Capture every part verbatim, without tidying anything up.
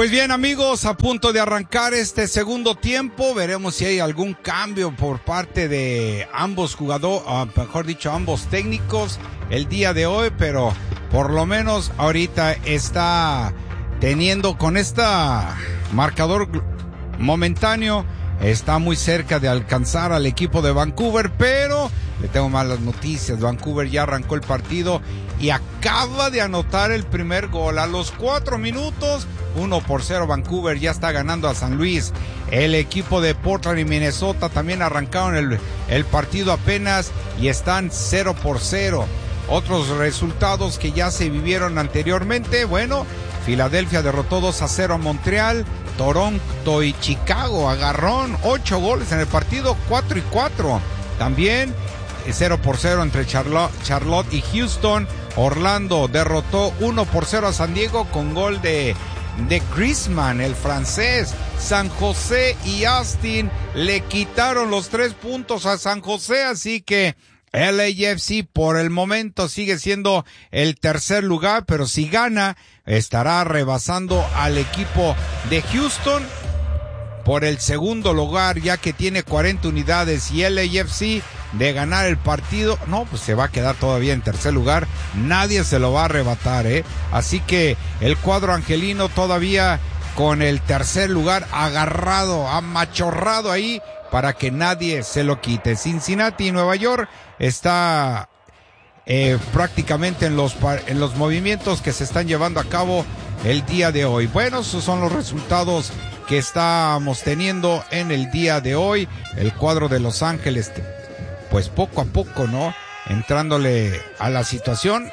Pues bien, amigos, a punto de arrancar este segundo tiempo, veremos si hay algún cambio por parte de ambos jugadores, uh, mejor dicho, ambos técnicos el día de hoy, pero por lo menos ahorita está teniendo con esta marcador momentáneo, está muy cerca de alcanzar al equipo de Vancouver, pero le tengo malas noticias. Vancouver ya arrancó el partido y acaba de anotar el primer gol a los cuatro minutos. Uno por cero, Vancouver ya está ganando a San Luis. El equipo de Portland y Minnesota también arrancaron el, el partido apenas y están cero por cero. Otros resultados que ya se vivieron anteriormente, bueno, Filadelfia derrotó dos a cero a Montreal. Toronto y Chicago agarraron ocho goles en el partido, cuatro y cuatro. También cero por cero entre Charlotte, Charlotte y Houston. Orlando derrotó uno por cero a San Diego con gol de, de Griezmann, el francés. San José y Austin le quitaron los tres puntos a San José, así que L A F C por el momento sigue siendo el tercer lugar, pero si gana estará rebasando al equipo de Houston por el segundo lugar, ya que tiene cuarenta unidades, y L A F C de ganar el partido, no, pues se va a quedar todavía en tercer lugar, nadie se lo va a arrebatar, eh, así que el cuadro angelino todavía con el tercer lugar agarrado, amachorrado ahí, para que nadie se lo quite. Cincinnati y Nueva York está eh, prácticamente en los, en los movimientos que se están llevando a cabo el día de hoy. Bueno, esos son los resultados que estamos teniendo en el día de hoy. El cuadro de Los Ángeles, pues poco a poco, ¿no? Entrándole a la situación.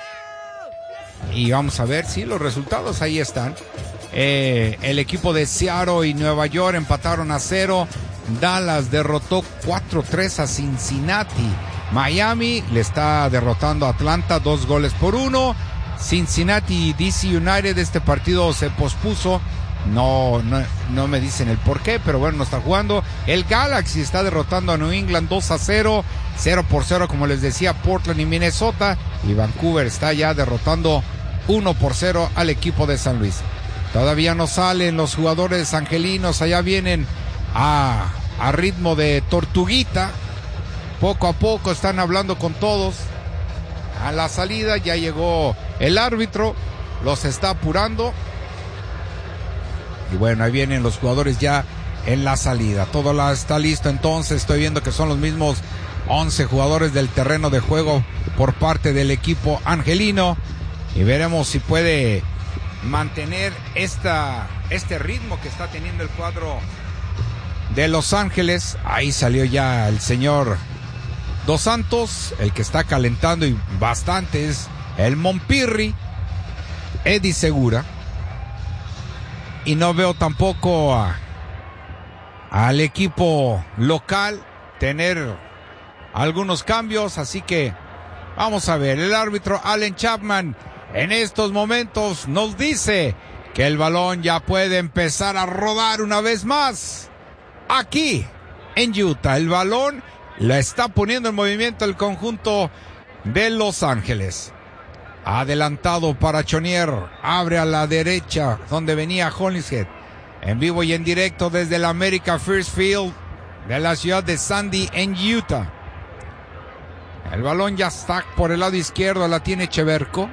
Y vamos a ver, sí, los resultados ahí están. Eh, el equipo de Seattle y Nueva York empataron a cero. Dallas derrotó cuatro tres a Cincinnati. Miami le está derrotando a Atlanta dos goles por uno. Cincinnati y D C United, este partido se pospuso. No, no, no me dicen el por qué, pero bueno, no está jugando. El Galaxy está derrotando a New England dos a cero. cero por cero, como les decía, Portland y Minnesota. Y Vancouver está ya derrotando uno por cero al equipo de San Luis. Todavía no salen los jugadores angelinos, allá vienen a, a ritmo de tortuguita. Poco a poco están hablando con todos. A la salida ya llegó el árbitro, los está apurando. Y bueno, ahí vienen los jugadores ya en la salida. Todo la, está listo, entonces estoy viendo que son los mismos once jugadores del terreno de juego por parte del equipo angelino. Y veremos si puede mantener esta, este ritmo que está teniendo el cuadro de Los Ángeles. Ahí salió ya el señor Dos Santos, el que está calentando y bastante es el Montpirri, Eddie Segura. Y no veo tampoco a, al equipo local tener algunos cambios, así que vamos a ver. El árbitro Allen Chapman en estos momentos nos dice que el balón ya puede empezar a rodar una vez más aquí en Utah. El balón la está poniendo en movimiento el conjunto de Los Ángeles. Adelantado para Chonier, abre a la derecha donde venía Hollingshead. En vivo y en directo desde el America First Field de la ciudad de Sandy en Utah. El balón ya está por el lado izquierdo, la tiene Cheverko.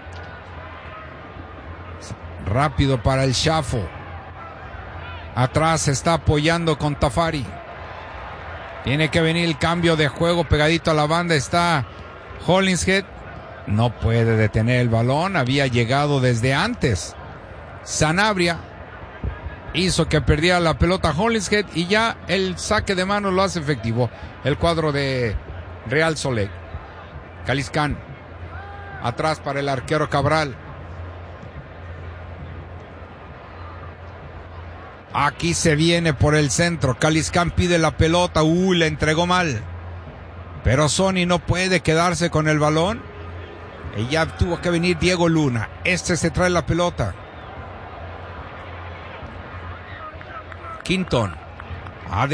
Rápido para el Shuffle. Atrás se está apoyando con Tafari. Tiene que venir el cambio de juego pegadito a la banda. Está Hollingshead. No puede detener el balón. Había llegado desde antes. Sanabria hizo que perdiera la pelota Hollingshead y ya el saque de mano lo hace efectivo el cuadro de Real Salt Lake. Caliscán. Atrás para el arquero Cabral. Aquí se viene por el centro. Caliscán pide la pelota. Uy, le entregó mal. Pero Sony no puede quedarse con el balón. Y ya tuvo que venir Diego Luna. Este se trae la pelota. Quinton.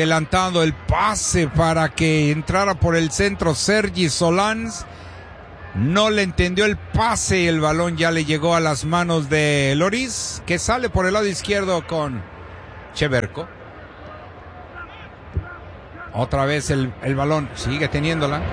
Adelantando el pase para que entrara por el centro Sergi Solans. No le entendió el pase y el balón ya le llegó a las manos de Loris, que sale por el lado izquierdo con Cheverko. Otra vez el, el balón, sigue teniéndola.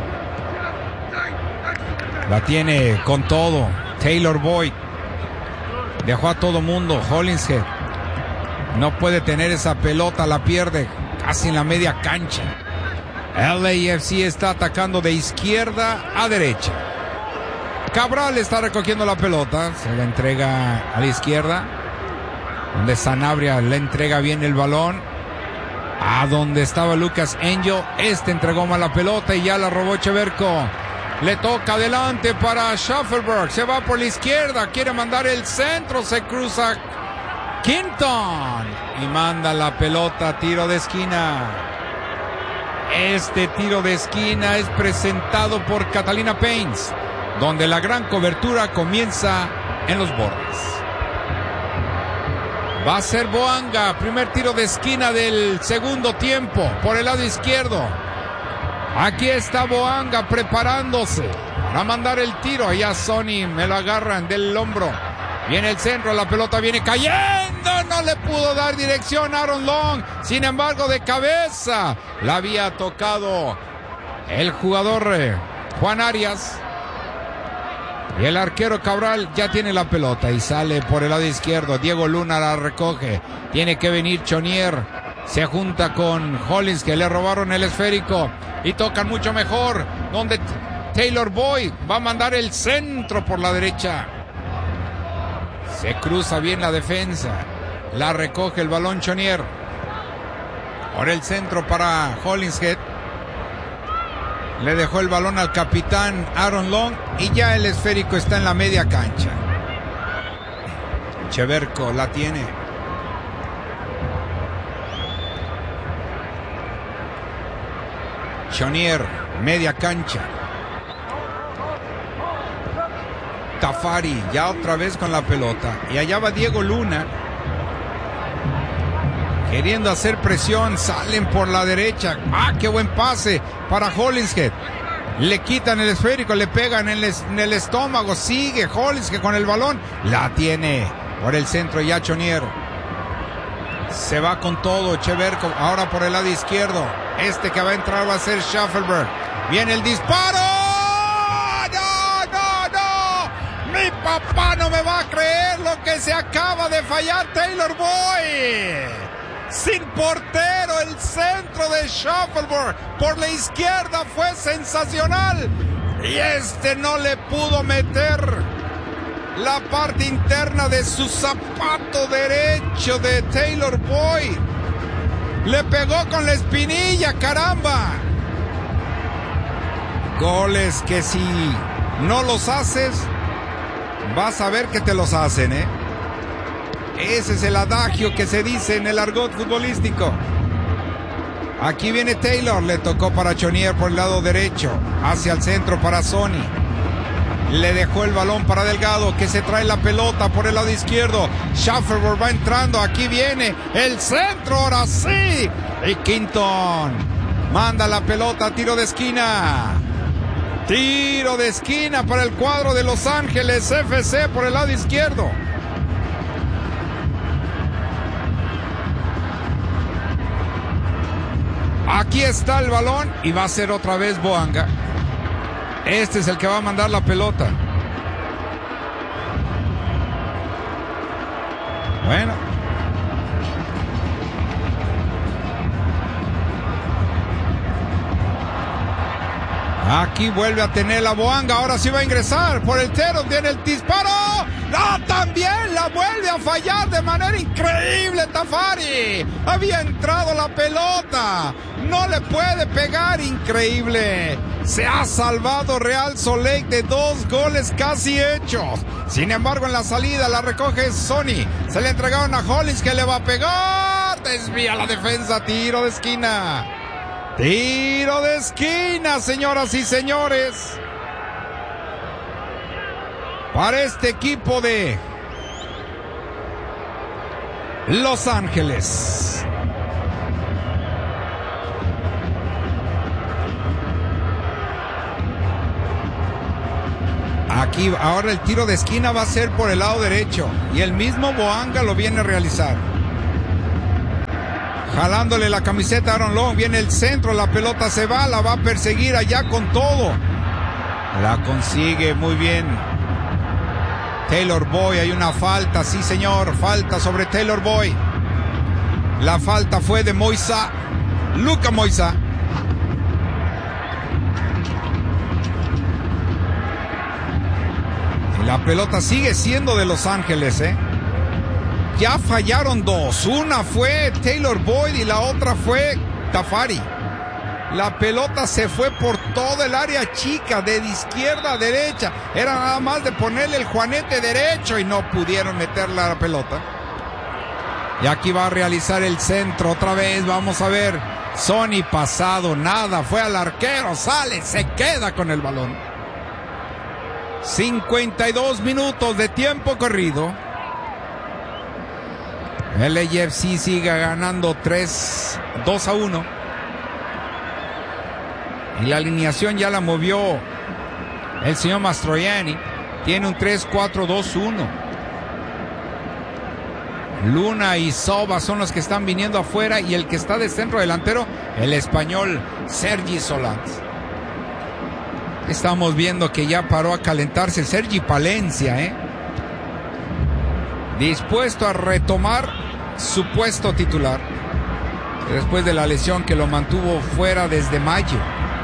La tiene con todo Taylor Boyd. Dejó a todo mundo. Hollingshead no puede tener esa pelota, la pierde casi en la media cancha. L A F C está atacando de izquierda a derecha. Cabral está recogiendo la pelota, se la entrega a la izquierda, donde Sanabria le entrega bien el balón a donde estaba Lucas Angel. Este entregó mal la pelota y ya la robó Cheverko. Le toca adelante para Shuffleberg, se va por la izquierda, quiere mandar el centro, se cruza Quinton y manda la pelota a tiro de esquina. Este tiro de esquina es presentado por Catalina Paints, donde la gran cobertura comienza en los bordes. Va a ser Boanga, primer tiro de esquina del segundo tiempo, por el lado izquierdo. Aquí está Boanga preparándose para mandar el tiro. Allá Sony me lo agarran del hombro. Viene el centro, la pelota viene cayendo. No le pudo dar dirección a Aaron Long. Sin embargo, de cabeza la había tocado el jugador eh, Juan Arias. Y el arquero Cabral ya tiene la pelota y sale por el lado izquierdo. Diego Luna la recoge. Tiene que venir Chonier. Se junta con Hollins, que le robaron el esférico. Y tocan mucho mejor. Donde Taylor Boyd va a mandar el centro por la derecha. Se cruza bien la defensa. La recoge el balón Chonier. Ahora el centro para Hollingshead. Le dejó el balón al capitán Aaron Long. Y ya el esférico está en la media cancha. Cheverko la tiene. Chonier, media cancha. Tafari, ya otra vez con la pelota. Y allá va Diego Luna. Queriendo hacer presión, salen por la derecha. ¡Ah, qué buen pase para Hollingshead! Le quitan el esférico, le pegan en el, en el estómago. Sigue Hollingshead con el balón. La tiene por el centro ya Chonier. Se va con todo Cheverko, ahora por el lado izquierdo. Este que va a entrar va a ser Shuffleberg. Viene el disparo. ¡No, no, no! Mi papá no me va a creer lo que se acaba de fallar Taylor Boyd. Sin portero, el centro de Shuffleberg por la izquierda fue sensacional. Y este no le pudo meter la parte interna de su zapato derecho de Taylor Boyd. Le pegó con la espinilla, caramba. Goles que si no los haces, vas a ver que te los hacen, ¿eh? Ese es el adagio que se dice en el argot futbolístico. Aquí viene Taylor, le tocó para Chonier por el lado derecho, hacia el centro para Sony. Le dejó el balón para Delgado, que se trae la pelota por el lado izquierdo. Shuffleberg va entrando, aquí viene el centro, ahora sí. Y Quinton manda la pelota a tiro de esquina. Tiro de esquina para el cuadro de Los Ángeles F C por el lado izquierdo. Aquí está el balón y va a ser otra vez Boanga. Este es el que va a mandar la pelota. Bueno. Aquí vuelve a tener la Boanga. Ahora sí va a ingresar por el cero. Tiene el disparo. ¡No! También la vuelve a fallar de manera increíble Tafari. Había entrado la pelota. No le puede pegar. Increíble. Se ha salvado Real Salt Lake de dos goles casi hechos. Sin embargo, en la salida la recoge Sony. Se le entregaron a Hollins, que le va a pegar. Desvía la defensa. Tiro de esquina. Tiro de esquina, señoras y señores. Para este equipo de Los Ángeles. aquí ahora el tiro de esquina va a ser por el lado derecho y el mismo Boanga lo viene a realizar. Jalándole la camiseta a Aaron Long, viene el centro, la pelota se va, la va a perseguir allá con todo. La consigue muy bien Taylor Boyd. Hay una falta, sí señor, falta sobre Taylor Boyd. La falta fue de Moisa, Luka Moisa. Y la pelota sigue siendo de Los Ángeles, ¿eh? Ya fallaron dos. Una fue Taylor Boyd y la otra fue Tafari. La pelota se fue por todo el área chica, de izquierda a derecha. Era nada más de ponerle el juanete derecho y no pudieron meterla a la pelota. Y aquí va a realizar el centro otra vez. Vamos a ver. Sony pasado, nada. Fue al arquero, sale, se queda con el balón. cincuenta y dos minutos de tiempo corrido. El A F C sigue ganando tres, dos a uno. Y la alineación ya la movió el señor Mastroianni. Tiene un tres cuatro dos uno. Luna y Soba son los que están viniendo afuera. Y el que está de centro delantero, el español Sergi Solans. Estamos viendo que ya paró a calentarse Sergi Palencia, ¿eh? Dispuesto a retomar su puesto titular después de la lesión que lo mantuvo fuera desde mayo.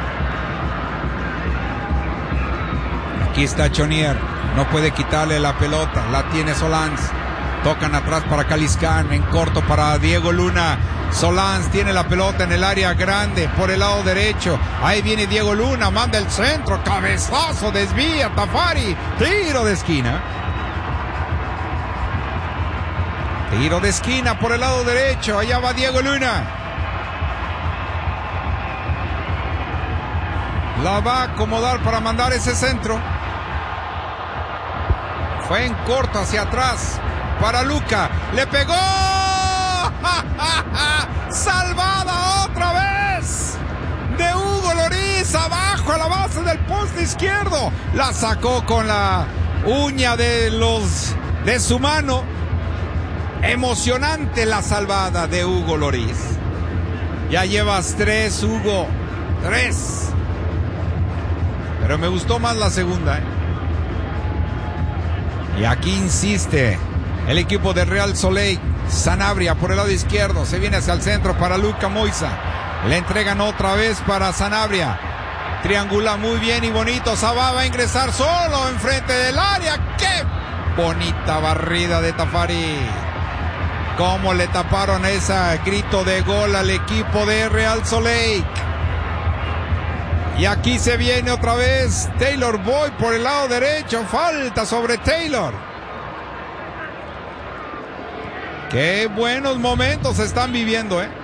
Aquí está Chonier, no puede quitarle la pelota, la tiene Solans. Tocan atrás para Caliscán, en corto para Diego Luna. Solans tiene la pelota en el área grande por el lado derecho. Ahí viene Diego Luna, manda el centro, cabezazo, desvía Tafari, tiro de esquina. Tiro de esquina por el lado derecho. Allá va Diego Luna. La va a acomodar para mandar ese centro. Fue en corto hacia atrás para Luka. Le pegó. Salvada otra vez de Hugo Lloris. Abajo a la base del poste izquierdo. La sacó con la uña de los de su mano. Emocionante la salvada de Hugo Lloris. Ya llevas tres, Hugo. Tres. Pero me gustó más la segunda, ¿eh? Y aquí insiste el equipo de Real Soleil. Sanabria por el lado izquierdo. Se viene hacia el centro para Luka Moisa. Le entregan otra vez para Sanabria. Triangula muy bien y bonito. Sabá va a ingresar solo enfrente del área. ¡Qué bonita barrida de Tafari! Cómo le taparon ese grito de gol al equipo de Real Soleil. Y aquí se viene otra vez Taylor Boyd por el lado derecho. Falta sobre Taylor. Qué buenos momentos se están viviendo, ¿eh?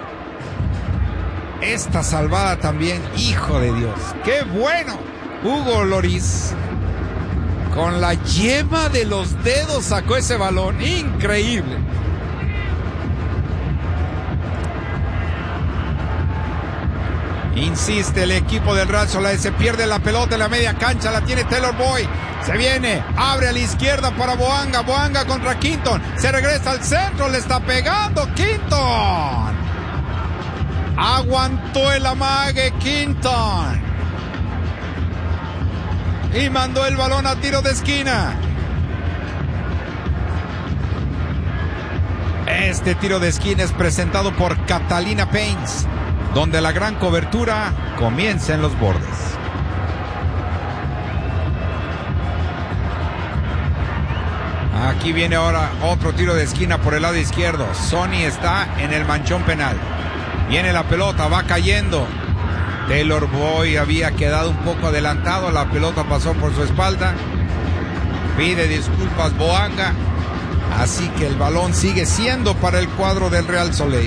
Esta salvada también, hijo de Dios. Qué bueno. Hugo Lloris con la yema de los dedos sacó ese balón. Increíble. Insiste el equipo del Real Soleil, se pierde la pelota en la media cancha, la tiene Taylor Boyd, se viene, abre a la izquierda para Boanga, Boanga contra Quinton, se regresa al centro, le está pegando Quinton. Aguantó el amague Quinton. Y mandó el balón a tiro de esquina. Este tiro de esquina es presentado por Catalina Paints, donde la gran cobertura comienza en los bordes. Aquí viene ahora otro tiro de esquina por el lado izquierdo. Sony está en el manchón penal. Viene la pelota, va cayendo. Taylor Boyd había quedado un poco adelantado, la pelota pasó por su espalda. Pide disculpas Boanga. Así que el balón sigue siendo para el cuadro del Real Soleil.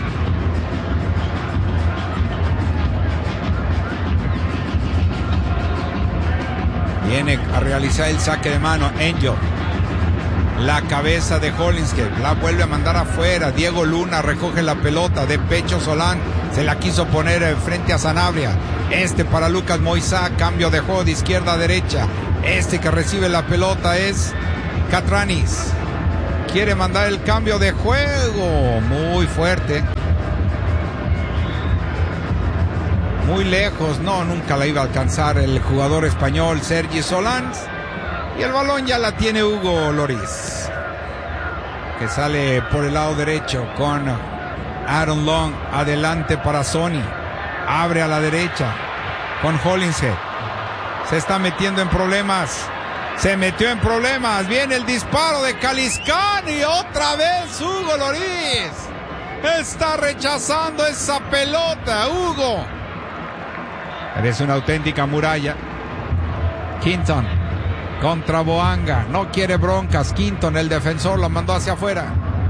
Viene a realizar el saque de mano Angel. La cabeza de Hollingshead, la vuelve a mandar afuera. Diego Luna recoge la pelota de pecho. Solán se la quiso poner frente a Sanabria. Este para Lucas Moisa, cambio de juego de izquierda a derecha. Este que recibe la pelota es Catranis. Quiere mandar el cambio de juego. Muy fuerte. Muy lejos. No, nunca la iba a alcanzar el jugador español Sergi Solans. Y el balón ya la tiene Hugo Lloris, que sale por el lado derecho con Aaron Long. Adelante para Sonny. Abre a la derecha con Hollingshead. Se está metiendo en problemas. Se metió en problemas. Viene el disparo de Caliscán y otra vez Hugo Lloris. Está rechazando esa pelota, Hugo. Eres una auténtica muralla. Quinton contra Boanga. No quiere broncas. Quinton, el defensor, lo mandó hacia afuera.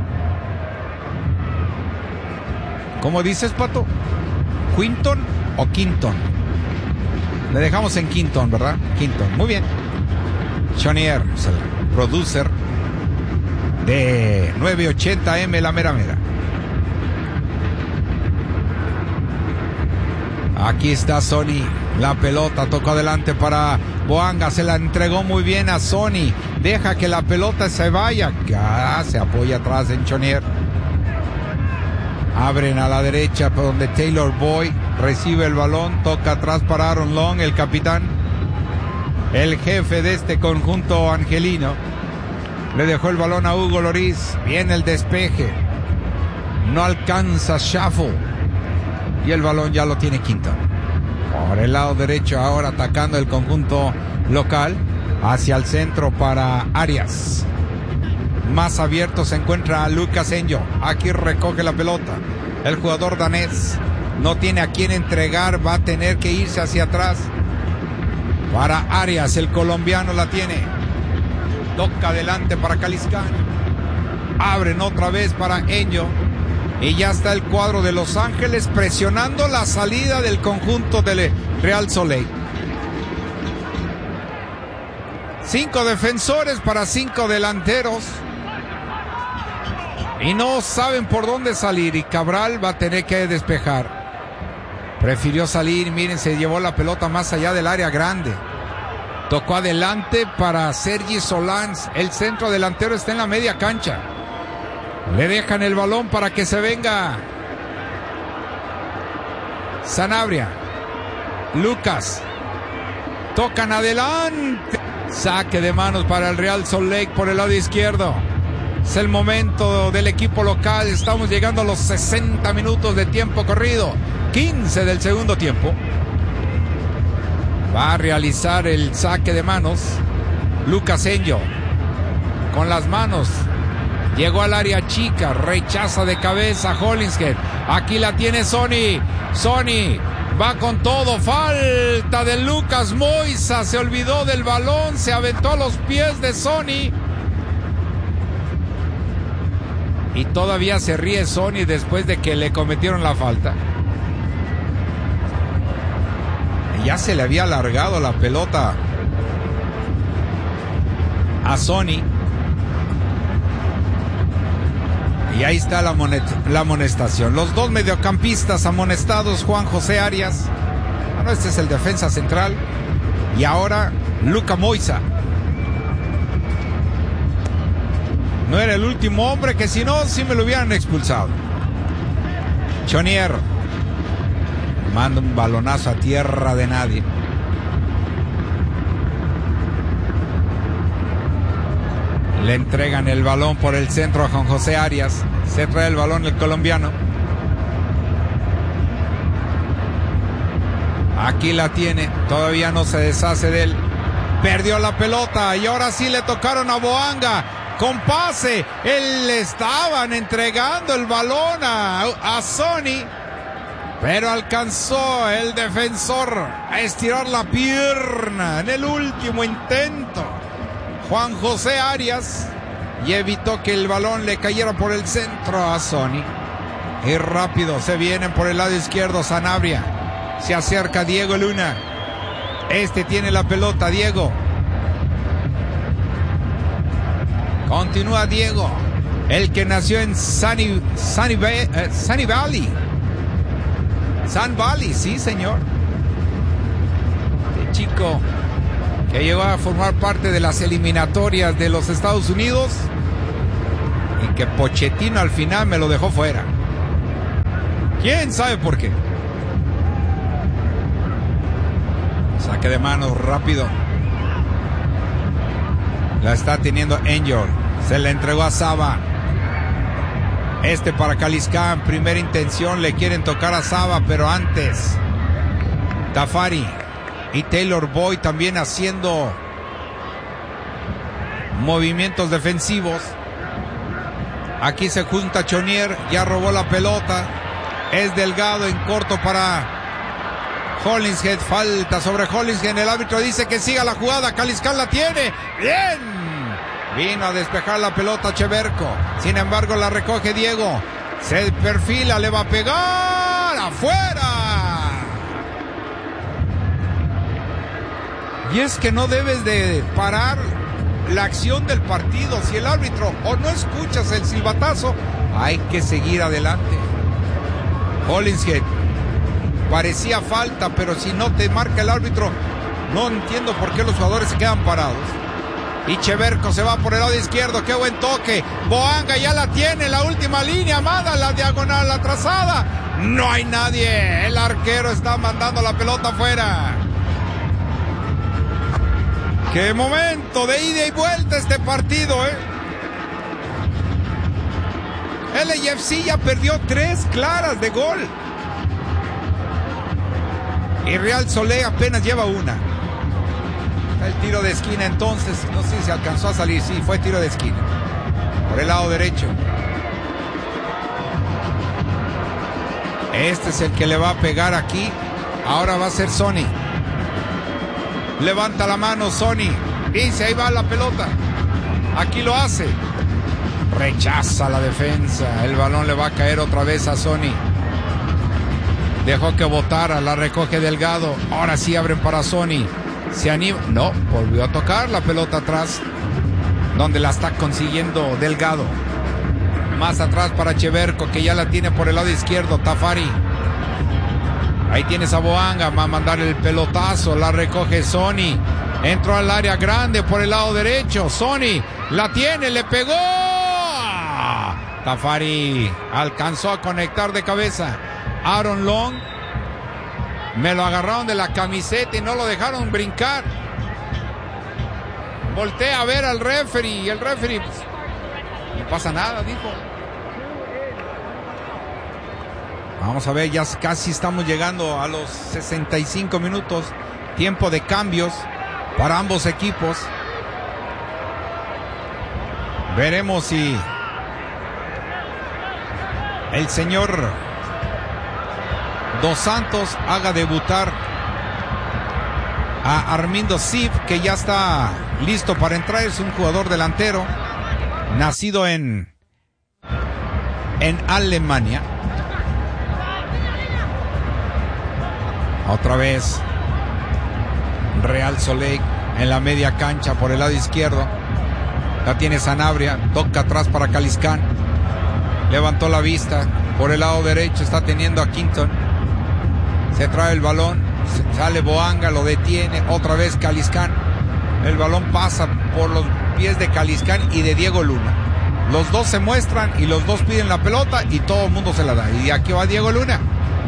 ¿Cómo dices, Pato? ¿Quinton o Quinton? Le dejamos en Quinton, ¿verdad? Quinton, muy bien. Chonier, el producer de nueve ochenta eme La Mera Mera. Aquí está Sonny. La pelota tocó adelante para Boanga. Se la entregó muy bien a Sonny. Deja que la pelota se vaya. Ah, se apoya atrás en Chonier. Abren a la derecha por donde Taylor Boyd recibe el balón. Toca atrás para Aaron Long, el capitán, el jefe de este conjunto angelino. Le dejó el balón a Hugo Lloris. Viene el despeje. No alcanza Shuffle. Y el balón ya lo tiene Quinton. Por el lado derecho ahora atacando el conjunto local. Hacia el centro para Arias. Más abierto se encuentra Lucas Enjo. Aquí recoge la pelota el jugador danés. No tiene a quién entregar. Va a tener que irse hacia atrás para Arias. El colombiano la tiene. Toca adelante para Caliscán. Abren otra vez para Enjo. Y ya está el cuadro de Los Ángeles presionando la salida del conjunto del Real Soleil. Cinco defensores para cinco delanteros. Y no saben por dónde salir. Y Cabral va a tener que despejar. Prefirió salir. Miren, se llevó la pelota más allá del área grande. Tocó adelante para Sergi Solans. El centro delantero está en la media cancha. Le dejan el balón para que se venga Sanabria. Lucas. Tocan adelante. Saque de manos para el Real Salt Lake por el lado izquierdo. Es el momento del equipo local. Estamos llegando a los sesenta minutos de tiempo corrido. quince del segundo tiempo. Va a realizar el saque de manos Lucas Enjo. Con las manos. Llegó al área chica. Rechaza de cabeza Hollingshead. Aquí la tiene Sonny. Sonny va con todo. Falta de Lucas Moisa. Se olvidó del balón. Se aventó a los pies de Sonny. Y todavía se ríe Sonny después de que le cometieron la falta. Ya se le había alargado la pelota a Sonny. Y ahí está la, monet- la amonestación. Los dos mediocampistas amonestados, Juan José Arias. Bueno, este es el defensa central. Y ahora Luca Moisa. No era el último hombre, que si no, sí me lo hubieran expulsado. Chonier manda un balonazo a tierra de nadie. Le entregan el balón por el centro a Juan José Arias. Se trae el balón el colombiano. Aquí la tiene. Todavía no se deshace de él. Perdió la pelota y ahora sí le tocaron a Boanga. Con pase. Él le estaban entregando el balón a, a Sonny. Pero alcanzó el defensor a estirar la pierna en el último intento. Juan José Arias, y evitó que el balón le cayera por el centro a Sonny. Y rápido se vienen por el lado izquierdo. Sanabria. Se acerca Diego Luna. Este tiene la pelota. Diego. Continúa Diego. El que nació en Sunny, Sunny, eh, Sunny Valley. Sun Valley, sí señor. Este chico que llegó a formar parte de las eliminatorias de los Estados Unidos y que Pochettino al final me lo dejó fuera. ¿Quién sabe por qué? Saque de manos rápido. La está teniendo Angel. Se le entregó a Saba. Este para Caliscán. Primera intención. Le quieren tocar a Saba, pero antes Tafari y Taylor Boyd también haciendo movimientos defensivos. Aquí se junta Chonier. Ya robó la pelota. Es Delgado en corto para Hollingshead. Falta sobre Hollingshead. El árbitro dice que siga la jugada. Caliscán la tiene. Bien. Vino a despejar la pelota Cheverco. Sin embargo la recoge Diego. Se perfila. Le va a pegar. ¡Afuera! Y es que no debes de parar la acción del partido. Si el árbitro o no escuchas el silbatazo, hay que seguir adelante. Hollingshead. Parecía falta, pero si no te marca el árbitro, no entiendo por qué los jugadores se quedan parados. Y Cheverco se va por el lado izquierdo. ¡Qué buen toque! Boanga ya la tiene, la última línea. Manda la diagonal, la trazada. No hay nadie. El arquero está mandando la pelota afuera. ¡Qué momento de ida y vuelta este partido, eh! L A F C ya perdió tres claras de gol. Y Real Solé apenas lleva una. El tiro de esquina entonces, no sé si alcanzó a salir, sí, fue tiro de esquina. Por el lado derecho. Este es el que le va a pegar aquí. Ahora va a ser Sony. Levanta la mano Sony. Dice, ahí va la pelota. Aquí lo hace. Rechaza la defensa. El balón le va a caer otra vez a Sony. Dejó que botara, la recoge Delgado. Ahora sí abren para Sony. Se anima. No, volvió a tocar la pelota atrás. Donde la está consiguiendo Delgado. Más atrás para Cheverco, que ya la tiene por el lado izquierdo. Tafari. Ahí tienes a Boanga. Va a mandar el pelotazo. La recoge Sony. Entró al área grande por el lado derecho. Sony la tiene, le pegó. Tafari alcanzó a conectar de cabeza. Aaron Long. Me lo agarraron de la camiseta y no lo dejaron brincar. Voltea a ver al referee y el referee, pues, no pasa nada, dijo. Vamos a ver, ya casi estamos llegando a los sesenta y cinco minutos. Tiempo de cambios para ambos equipos. Veremos si el señor Dos Santos haga debutar a Armindo Sif, que ya está listo para entrar. Es un jugador delantero nacido en en Alemania. Otra vez Real Solé en la media cancha por el lado izquierdo. La tiene Sanabria, toca atrás para Caliscán. Levantó la vista por el lado derecho, está teniendo a Quinton. Se trae el balón, sale Boanga, lo detiene, otra vez Caliscán. El balón pasa por los pies de Caliscán y de Diego Luna. Los dos se muestran y los dos piden la pelota y todo el mundo se la da. Y aquí va Diego Luna.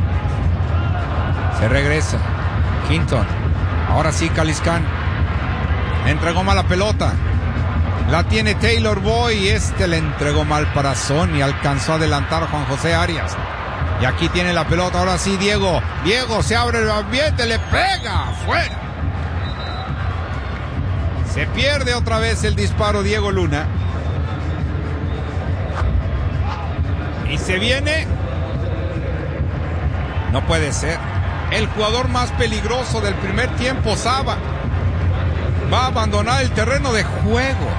Se regresa. Quinton. Ahora sí Caliscán. Entregó mal la pelota. La tiene Taylor Boyd y este le entregó mal para Sony. Alcanzó a adelantar a Juan José Arias. Y aquí tiene la pelota, ahora sí Diego. Diego se abre el ambiente, le pega afuera. Se pierde otra vez el disparo Diego Luna. Y se viene. No puede ser. El jugador más peligroso del primer tiempo, Saba, va a abandonar el terreno de juego.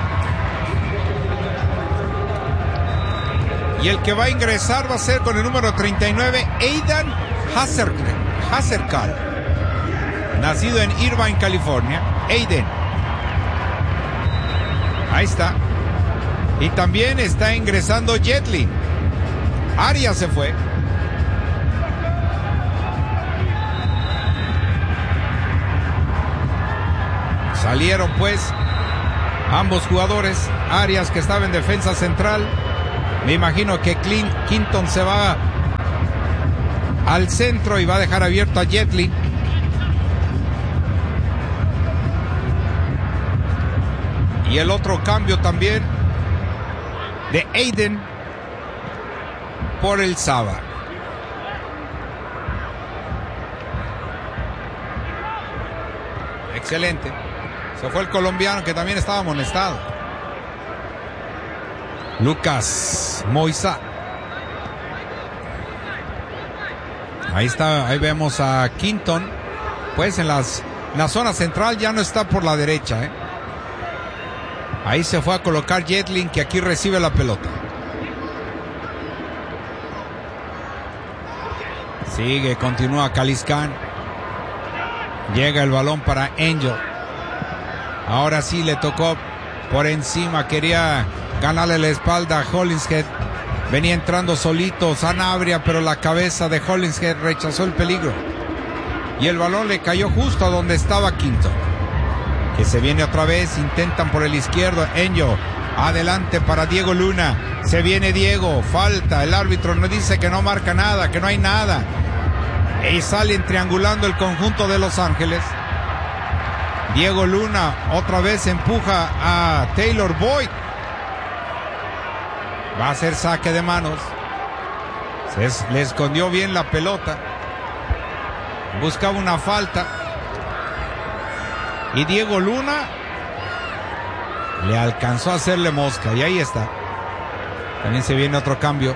Y el que va a ingresar va a ser con el número treinta y nueve, Aidan Haserkal, nacido en Irvine, California. Aiden. Ahí está. Y también está ingresando Jetlin. Arias se fue. Salieron pues ambos jugadores. Arias, que estaba en defensa central. Me imagino que Clint Quinton se va al centro y va a dejar abierto a Jetlin. Y el otro cambio también de Aiden por el Saba. Excelente. Se fue el colombiano, que también estaba amonestado. Lucas Moisa. Ahí está, ahí vemos a Quinton. Pues en, las, en la zona central, ya no está por la derecha, ¿eh? Ahí se fue a colocar Jetlin, que aquí recibe la pelota. Sigue, continúa Caliscan. Llega el balón para Angel. Ahora sí le tocó por encima. Quería ganarle la espalda a Hollingshead. Venía entrando solito Sanabria, pero la cabeza de Hollingshead rechazó el peligro. Y el balón le cayó justo a donde estaba Quinton. Que se viene otra vez. Intentan por el izquierdo. Angel. Adelante para Diego Luna. Se viene Diego. Falta. El árbitro nos dice que no marca nada, que no hay nada. Y salen triangulando el conjunto de Los Ángeles. Diego Luna otra vez empuja a Taylor Boyd. Va a ser saque de manos. Se le escondió bien la pelota. Buscaba una falta. Y Diego Luna le alcanzó a hacerle mosca. Y ahí está. También se viene otro cambio.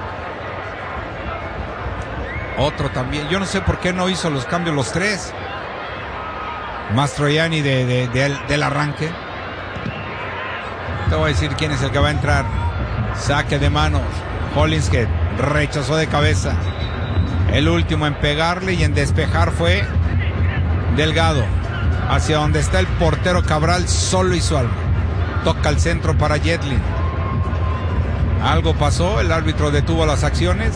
Otro también. Yo no sé por qué no hizo los cambios los tres. Mastroianni de, de, de, del arranque. Te voy a decir quién es el que va a entrar. Saque de manos. Hollingshead rechazó de cabeza. El último en pegarle y en despejar fue Delgado. Hacia donde está el portero Cabral, solo y su alma. Toca al centro para Jetlin. Algo pasó, el árbitro detuvo las acciones.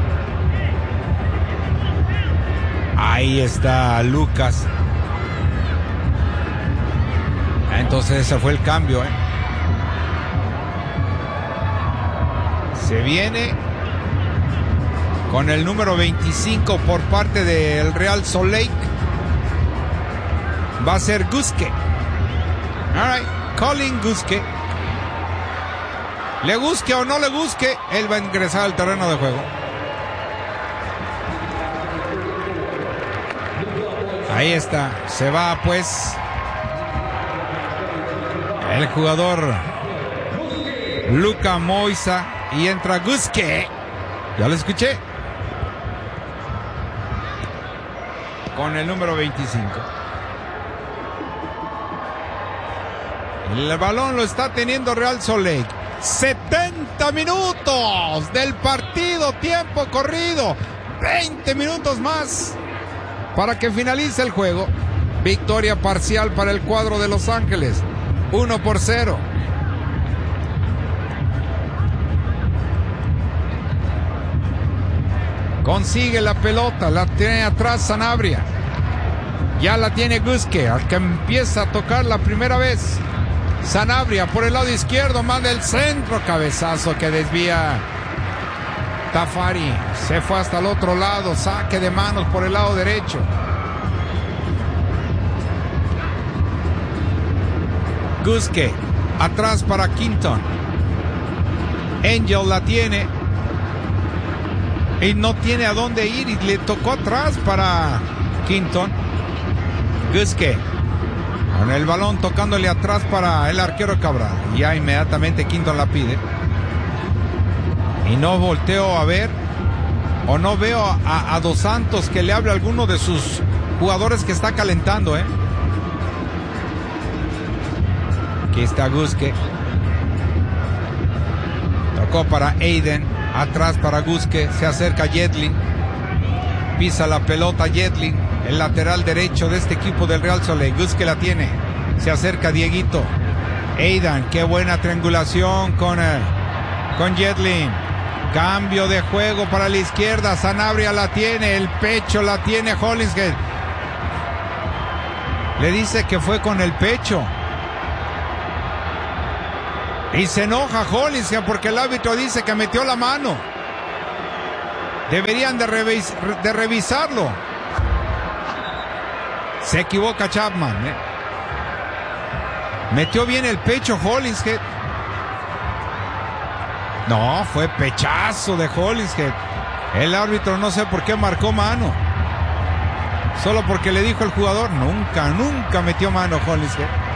Ahí está Lucas. Entonces ese fue el cambio, ¿eh? Se viene con el número veinticinco por parte del Real Salt Lake. Va a ser Guske. All right, Colin Guske. Le guste o no le guste, él va a ingresar al terreno de juego. Ahí está, se va pues el jugador Luca Moisa y entra Guske. Ya lo escuché. Con el número veinticinco. El balón lo está teniendo Real Salt Lake. setenta minutos del partido, tiempo corrido. veinte minutos más para que finalice el juego. Victoria parcial para el cuadro de Los Ángeles. uno por cero. Consigue la pelota, la tiene atrás Sanabria. Ya la tiene Guske, al que empieza a tocar la primera vez. Sanabria por el lado izquierdo, manda el centro, cabezazo que desvía Tafari. Se fue hasta el otro lado, saque de manos por el lado derecho. Guske, atrás para Quinton. Angel la tiene y no tiene a dónde ir y le tocó atrás para Quinton. Guske con el balón tocándole atrás para el arquero Cabral. Ya inmediatamente Quinton la pide. Y no volteo a ver o no veo a, a Dos Santos que le hable a alguno de sus jugadores que está calentando, ¿eh? Aquí está Guske. Tocó para Aiden. Atrás para Guske. Se acerca Jetlin. Pisa la pelota Jetlin. El lateral derecho de este equipo del Real Salt Lake. Guske la tiene. Se acerca Dieguito. Aidan. Qué buena triangulación con, eh, con Jetlin. Cambio de juego para la izquierda. Sanabria la tiene. El pecho la tiene Hollingshead. Le dice que fue con el pecho. Y se enoja Hollingshead porque el árbitro dice que metió la mano. Deberían de, revis de revisarlo. Se equivoca Chapman, ¿eh? Metió bien el pecho Hollingshead. No, fue pechazo de Hollingshead. El árbitro no sé por qué marcó mano. Solo porque le dijo el jugador, nunca, nunca metió mano Hollingshead.